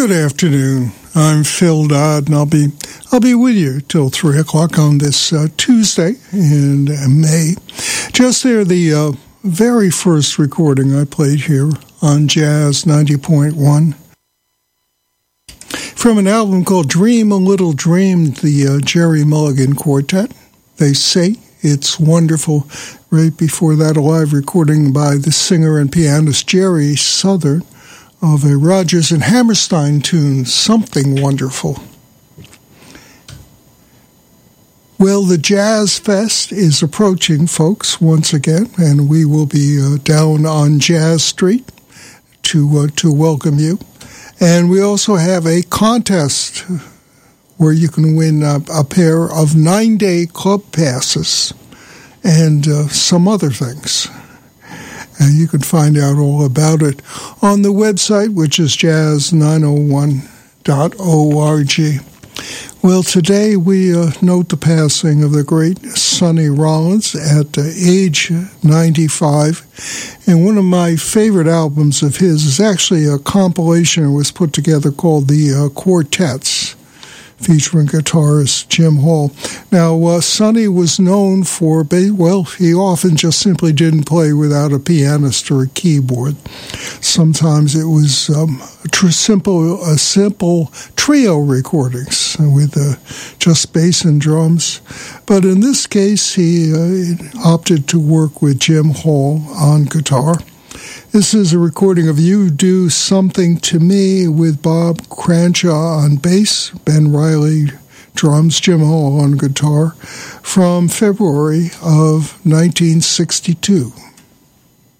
Good afternoon. I'm Phil Dodd, and I'll be with you till 3 o'clock on this Tuesday in May. Just there, the very first recording I played here on Jazz 90.1 from an album called Dream a Little Dream, the Gerry Mulligan Quartet. They say it's wonderful. Right before that, a live recording by the singer and pianist Jerry Southern of a Rodgers and Hammerstein tune, Something Wonderful. Well, the Jazz Fest is approaching, folks, once again, and we will be down on Jazz Street to welcome you. And we also have a contest where you can win a pair of 9-day club passes and some other things. And you can find out all about it on the website, which is jazz901.org. Well, today we note the passing of the great Sonny Rollins at age 95. And one of my favorite albums of his is actually a compilation that was put together called The Quartets, featuring guitarist Jim Hall. Now, Sonny was known for, he often just simply didn't play without a pianist or a keyboard. Sometimes it was simple trio recordings with just bass and drums. But in this case, he opted to work with Jim Hall on guitar. This is a recording of You Do Something to Me with Bob Cranshaw on bass, Ben Riley drums, Jim Hall on guitar, from February of 1962.